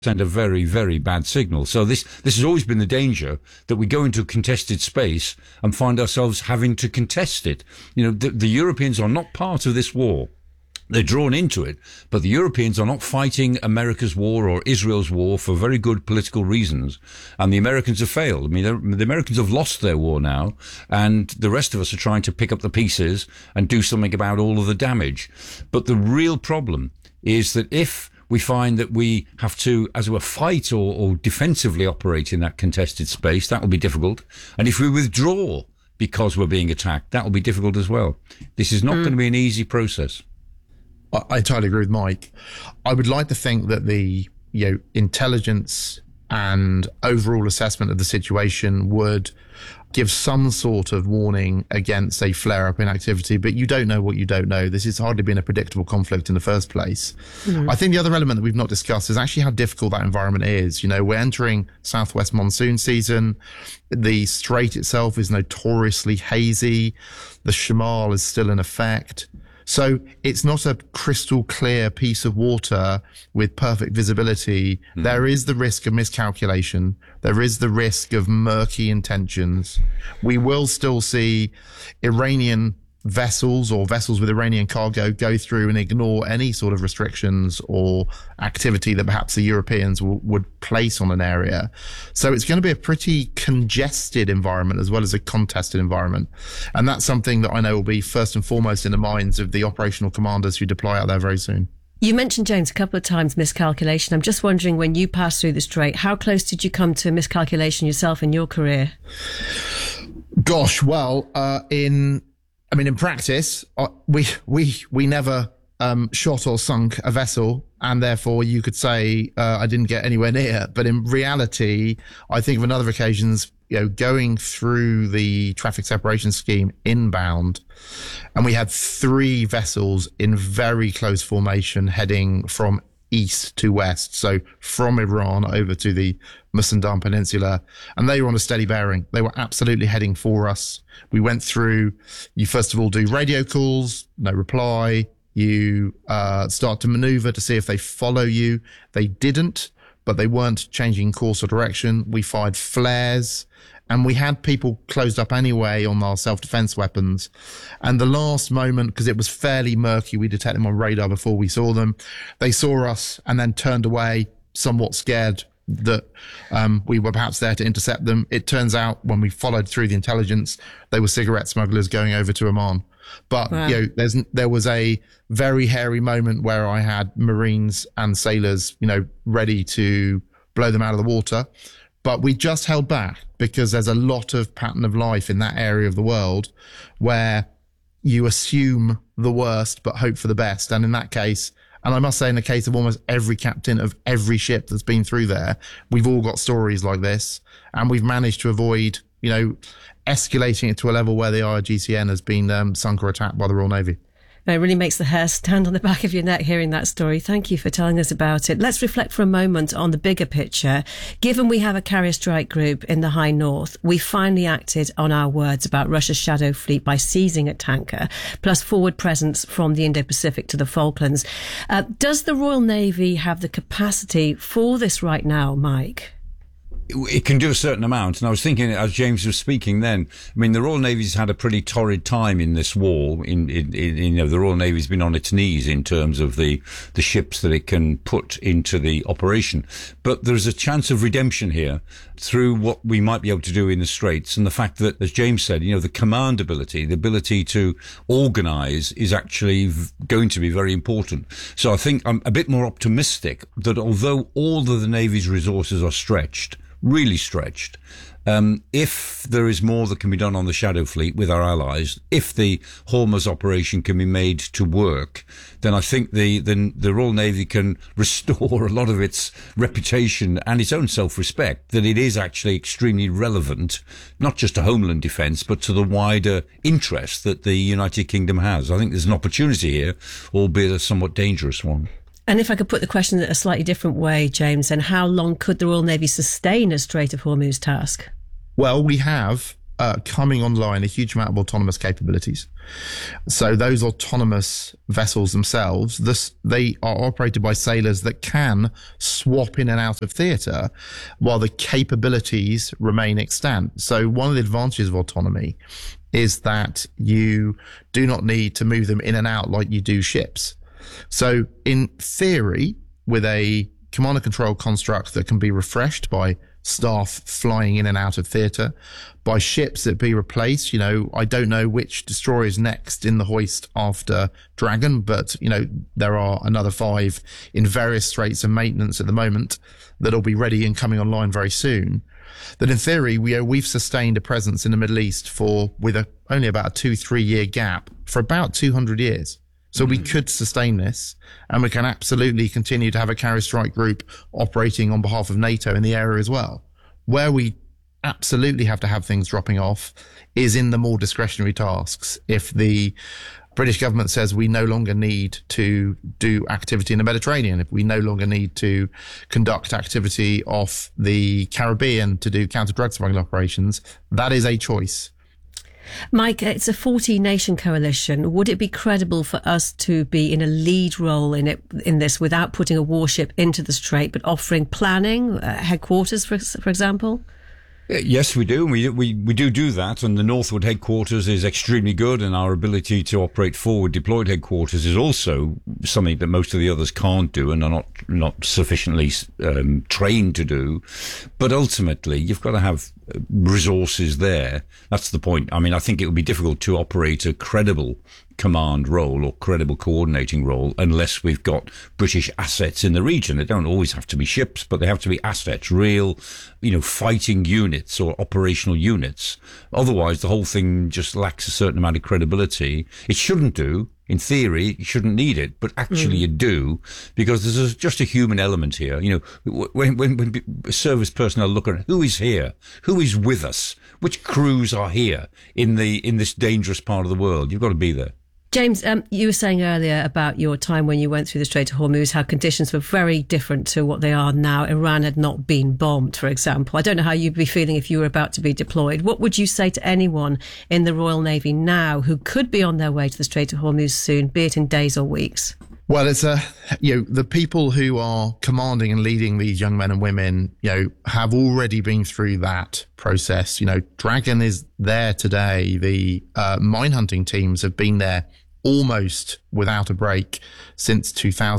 send a very, very bad signal. So this has always been the danger, that we go into a contested space and find ourselves having to contest it. You know, the Europeans are not part of this war. They're drawn into it, but the Europeans are not fighting America's war or Israel's war for very good political reasons. And the Americans have failed. I mean, the Americans have lost their war now, and the rest of us are trying to pick up the pieces and do something about all of the damage. But the real problem is that if we find that we have to, as it were, fight or defensively operate in that contested space, that will be difficult. And if we withdraw because we're being attacked, that will be difficult as well. This is not going to be an easy process. I entirely agree with Mike. I would like to think that the intelligence and overall assessment of the situation would give some sort of warning against a flare-up in activity, but you don't know what you don't know. This has hardly been a predictable conflict in the first place. Mm-hmm. I think the other element that we've not discussed is actually how difficult that environment is. You know, we're entering southwest monsoon season. The strait itself is notoriously hazy. The Shamal is still in effect. So it's not a crystal clear piece of water with perfect visibility. Mm. There is the risk of miscalculation. There is the risk of murky intentions. We will still see Iranian vessels or vessels with Iranian cargo go through and ignore any sort of restrictions or activity that perhaps the Europeans would place on an area. So it's going to be a pretty congested environment as well as a contested environment. And that's something that I know will be first and foremost in the minds of the operational commanders who deploy out there very soon. You mentioned, James, a couple of times miscalculation. I'm just wondering, when you passed through the Strait, how close did you come to miscalculation yourself in your career? Gosh, well, in practice, we never shot or sunk a vessel, and therefore you could say I didn't get anywhere near. But in reality, I think of another occasions, going through the traffic separation scheme inbound, and we had 3 vessels in very close formation heading from east to west, so from Iran over to the Musandam Peninsula, and they were on a steady bearing. They were absolutely heading for us. We went through, you first of all do radio calls, no reply. You start to maneuver to see if they follow you. They didn't, but they weren't changing course or direction. We fired flares, and we had people closed up anyway on our self-defense weapons. And the last moment, because it was fairly murky, we detected them on radar before we saw them. They saw us and then turned away, somewhat scared that we were perhaps there to intercept them. It turns out, when we followed through the intelligence, they were cigarette smugglers going over to Oman. But wow. There was a very hairy moment where I had Marines and sailors, ready to blow them out of the water. But we just held back because there's a lot of pattern of life in that area of the world where you assume the worst but hope for the best. And in that case, and I must say, in the case of almost every captain of every ship that's been through there, we've all got stories like this, and we've managed to avoid, escalating it to a level where the IRGCN has been sunk or attacked by the Royal Navy. It really makes the hair stand on the back of your neck hearing that story. Thank you for telling us about it. Let's reflect for a moment on the bigger picture. Given we have a carrier strike group in the high north, we finally acted on our words about Russia's shadow fleet by seizing a tanker, plus forward presence from the Indo-Pacific to the Falklands. Does the Royal Navy have the capacity for this right now, Mike? It can do a certain amount. And I was thinking, as James was speaking then, the Royal Navy's had a pretty torrid time in this war. The Royal Navy's been on its knees in terms of the ships that it can put into the operation. But there's a chance of redemption here through what we might be able to do in the Straits, and the fact that, as James said, the command ability, the ability to organise is actually going to be very important. So I think I'm a bit more optimistic that although all of the Navy's resources are stretched, really stretched, if there is more that can be done on the Shadow Fleet with our allies, if the Hormuz operation can be made to work, then I think the Royal Navy can restore a lot of its reputation and its own self-respect, that it is actually extremely relevant, not just to homeland defence, but to the wider interest that the United Kingdom has. I think there's an opportunity here, albeit a somewhat dangerous one. And if I could put the question in a slightly different way, James, then how long could the Royal Navy sustain a Strait of Hormuz task? Well, we have coming online a huge amount of autonomous capabilities. So those autonomous vessels themselves, they are operated by sailors that can swap in and out of theatre while the capabilities remain extant. So one of the advantages of autonomy is that you do not need to move them in and out like you do ships. So in theory, with a command and control construct that can be refreshed by staff flying in and out of theatre, by ships that be replaced. I don't know which destroyer is next in the hoist after Dragon, but, there are another 5 in various straits of maintenance at the moment that'll be ready and coming online very soon. That in theory, we've sustained a presence in the Middle East with only about a 2-3 year gap for about 200 years. So we could sustain this, and we can absolutely continue to have a carrier strike group operating on behalf of NATO in the area as well. Where we absolutely have to have things dropping off is in the more discretionary tasks. If the British government says we no longer need to do activity in the Mediterranean, if we no longer need to conduct activity off the Caribbean to do counter-drug smuggling operations, that is a choice. Mike, it's a 40-nation coalition. Would it be credible for us to be in a lead role in this without putting a warship into the strait, but offering planning, headquarters, for example? Yes, we do. We do that, and the Northwood headquarters is extremely good, and our ability to operate forward deployed headquarters is also something that most of the others can't do and are not sufficiently trained to do. But ultimately, you've got to have resources there. That's the point. I mean, I think it would be difficult to operate a credible command role or credible coordinating role unless we've got British assets in the region. They don't always have to be ships, but they have to be assets, real, fighting units or operational units. Otherwise, the whole thing just lacks a certain amount of credibility. It shouldn't do. In theory, you shouldn't need it, but actually you do, because there's just a human element here. When service personnel look at who is here, who is with us, which crews are here in this dangerous part of the world, you've got to be there. James, you were saying earlier about your time when you went through the Strait of Hormuz, how conditions were very different to what they are now. Iran had not been bombed, for example. I don't know how you'd be feeling if you were about to be deployed. What would you say to anyone in the Royal Navy now who could be on their way to the Strait of Hormuz soon, be it in days or weeks? Well, it's the people who are commanding and leading these young men and women, have already been through that process. Dragon is there today. The mine hunting teams have been there almost without a break since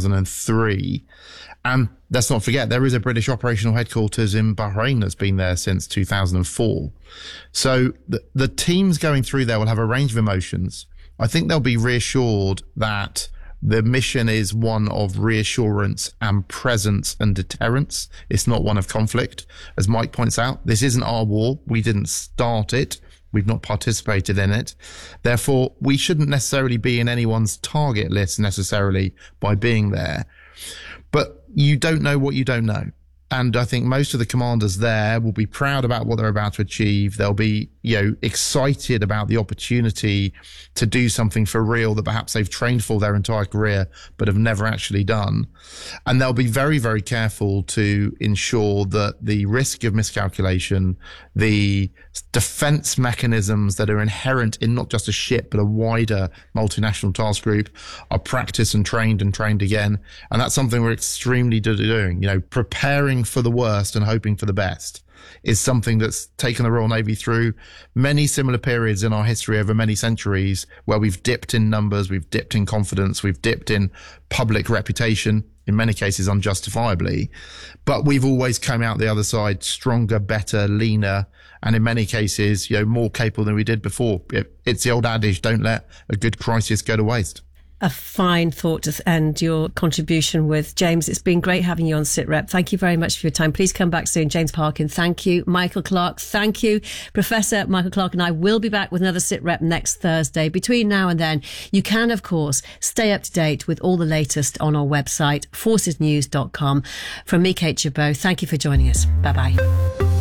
2003. And let's not forget, there is a British operational headquarters in Bahrain that's been there since 2004. So the teams going through there will have a range of emotions. I think they'll be reassured that the mission is one of reassurance and presence and deterrence. It's not one of conflict. As Mike points out, this isn't our war. We didn't start it. We've not participated in it. Therefore, we shouldn't necessarily be in anyone's target list necessarily by being there. But you don't know what you don't know. And I think most of the commanders there will be proud about what they're about to achieve. They'll be, excited about the opportunity to do something for real that perhaps they've trained for their entire career, but have never actually done. And they'll be very, very careful to ensure that the risk of miscalculation, the defense mechanisms that are inherent in not just a ship, but a wider multinational task group are practiced and trained again. And that's something we're extremely good at doing, preparing for the worst and hoping for the best is something that's taken the Royal Navy through many similar periods in our history over many centuries where we've dipped in numbers, we've dipped in confidence, we've dipped in public reputation, in many cases unjustifiably, but we've always come out the other side stronger, better, leaner, and in many cases, more capable than we did before. It's the old adage, don't let a good crisis go to waste. A fine thought to end your contribution with. James, it's been great having you on SITREP. Thank you very much for your time. Please come back soon. James Parkin, thank you. Michael Clarke, thank you. Professor Michael Clarke and I will be back with another SITREP next Thursday. Between now and then, you can, of course, stay up to date with all the latest on our website, forcesnews.com. From me, Kate Chabot, thank you for joining us. Bye-bye.